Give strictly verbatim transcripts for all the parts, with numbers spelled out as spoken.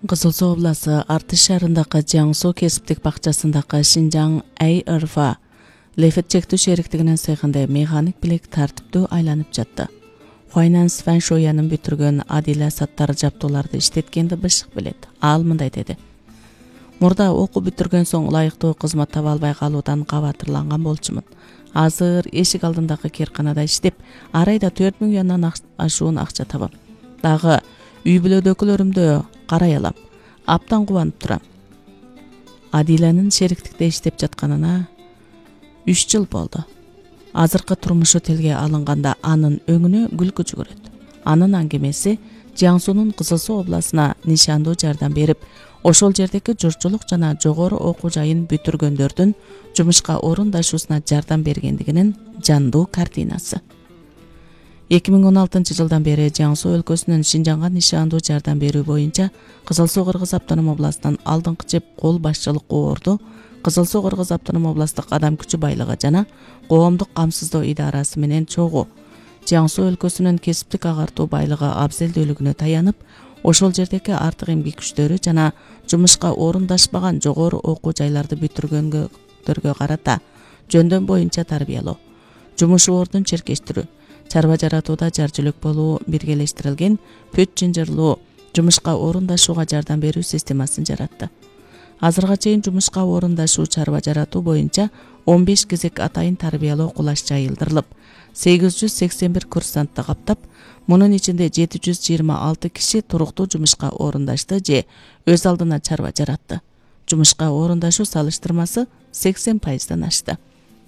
Кызыл Суу обласы Артыш шаарындагы Жаңсу кесиптик бакчасындагы Шинжаң Ай Р Ф Лефет чектүү шериктигинин цехинде механик билик тартиптүү айланып жатты. Finance Фан Шоянын бүтүргөн Адила Саттар жаптууларды иштеткенди бышык билет. Ал мындай деди. Мурда окуу бүтүргөн соң ылайыктуу кызмат таба албай калуудан кабатырланган болчумун. Азыр эшик алдындагы кирканада иштеп, ар айда төрт миллиондон ашуун акча табам. Дагы үй бүлөдөгүлөрүмдү карай алам. Аптан кубанып турам. Адиланын шериктикте иштеп жатканына үч жыл болду. Азыркы турмушу тилге алынганда анын өңүнө күлкү жүгүрөт. Анын аңгемеси Жаңсунун Кызыл Суу обласына нишандуу жардам берип, ошол жердеги журтчулук жана жогору окуу жайын бүтүргөндөрдүн жумушка орундашуусуна жардам бергендигинин жандуу картинасы. эки миң он алтынчы жылдан бери Жаңсу өлкөсүнүн Шинжаңга нишандуу жардам берүү боюнча Кызыл Суу Кыргыз автоном областынан алдыңкы жеп кол башчылык орду Кызыл Суу Кыргыз автоном областык адам күчү байлыгы жана коомдук камсыздоо идарасы менен чогуу Жаңсу өлкөсүнүн кесиптик агартуу байлыгы абзелдүүлүгүнө таянып, ошол жердеги артык эмгек күчтөрү жана жумушка орундашпаган жогору окуу жайларды бүтүргөнгөргө карата жөндөм боюнча тарбиялоо, жумуш ордун черкештирүү, чарба жаратууда жар жөлөк болуу биргелештирилген пөт жынжырлуу жумушка орундашууга жардам берүү системасын жаратты. Азырга чейин жумушка орундашуу чарба жаратуу боюнча он беш кезек атайын тарбиялоо кулаш жайылдырылып, сегиз жүз сексен бир курсантты каптап, мунун ичинде жети жүз жыйырма алты киши туруктуу жумушка орундашты же өз алдына чарба жаратты. Жумушка орундашуу салыштырмасы сексен пайыздан ашты.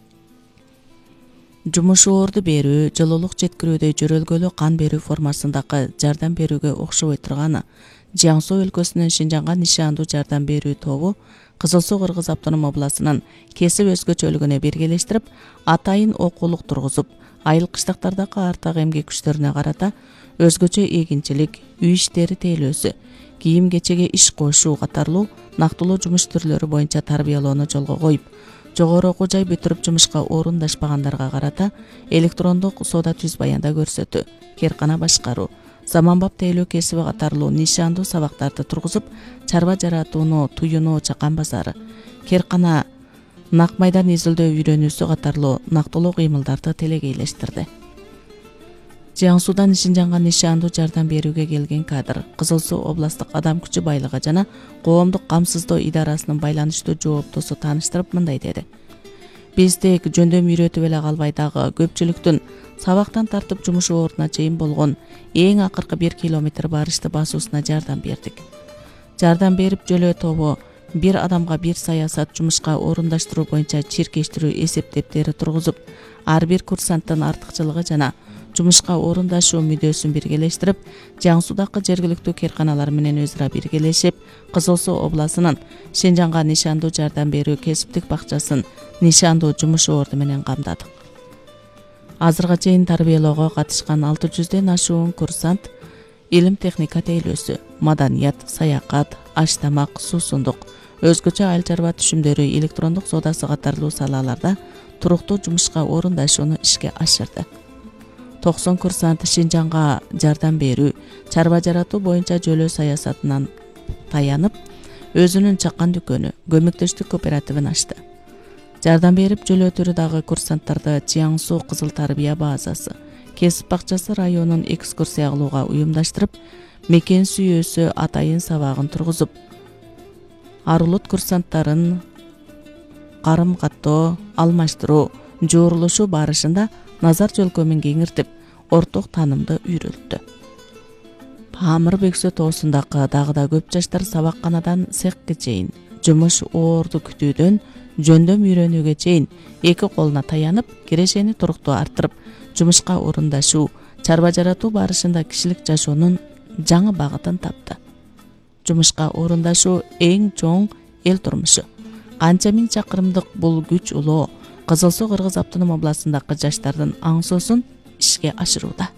Жумуш орду берүү, жылуулук жеткирүүдө жөрөлгөлүү кан берүү формасындагы жардам берүүгө окшобой турганы Жаңсу өлкөсүнүн Шинжаңга нишандуу жардам берүү тобу Кызыл Суу Кыргыз автоном областынын кесип өзгөчөлүгүнө биргелештирип, атайын окуулук тургузуп, айыл кыштактардагы артык эмгек күчтөрүнө карата өзгөчө эгинчилик, үй иштери тейлөөсү, кийим кечеге иш кошуу катарлуу нактылуу жумуш түрлөрү боюнча тарбиялоону жолго коюп, жогору окуу жай бүтүрүп жумушка орундашпагандарга карата электрондук соода түз баянда көрсөтүү, керкана башкаруу, заманбап тейлөө кесиби катарлуу нишандуу сабактарды тургузуп, чарба жаратууну, туюну, чакан базары, керкана, нак майдан изилдөө үйрөнүүсү катарлуу нактылуу кыймылдарды телегейлештирди. Жаңсудан Шинжаңга нишандуу жардам берүүгө келген кадр Кызыл Суу областык адам күчү байлыгы жана коомдук камсыздоо идарасынын байланыштуу жооптосу тааныштырып мындай деди. Биз тек жөндөм үйрөтүп эле калбай дагы көпчүлүктүн сабактан тартып жумуш ордуна чейин болгон эң акыркы бир километр барышты басуусуна жардам бердик. Жардам берип жөлөө тобу бир адамга бир саясат жумушка орундаштыруу боюнча чиркештирүү эсептептери тургузуп, ар бир курсанттын артыкчылыгы жана жумушка орундашуу мүдөөсүн биргелештирип, Жаңсудагы жергиликтүү керканалар менен өзара биргелешип, Кызыл Суу областынын Шинжаңга нишандуу жардам берүү кесиптик бакчасын нишандуу жумуш орду менен камдадык. Азырга чейин тарбиялоого катышкан алты жүздөн ашуун курсант илим техника тейлөөсү, маданият, саякат, аш тамак, суусундук, өзгөчө айыл чарба түшүмдөрү, электрондук соодасы катарлуу салаларда туруктуу жумушка орундашууну ишке ашырды. токсон курсант Шинжаңга жардам берүү, чарба жаратуу боюнча жөлөө саясатынан таянып, өзүнүн чакан дүкөнү, көмөктөштүк кооперативин ачты. Жардам берип жөлөтүүрү курсанттарды Жаңсу Кызыл Тарбия базасы, кесип бакчасы районун экскурсия кылууга уюмдаштырып, мекен сүйөөсү атайын сабагын тургузуп, арулут курсанттарын карым каттоо, алмаштыруу, жуурулушуу барышында назар жөлкөмүн кеңиртип, орток таанымды үйрөлттү. Памыр Бөксө тоосундагы дагы да көп жаштар сабакканадан цехке чейин, жумуш орду күтүүдөн жөндөм үйрөнүүгө чейин эки колуна таянып, кирешени туруктуу арттырып, жумушка орундашуу, чарба жаратуу барышында кишилик жашоонун жаңы багытын тапты. Жумушка орундашуу эң чоң эл турмушу. Канча миң чакырымдык бул күч улоо Кызыл Суу Кыргыз автоном областындагы жаштардын аңсоосун ишке ашырууда.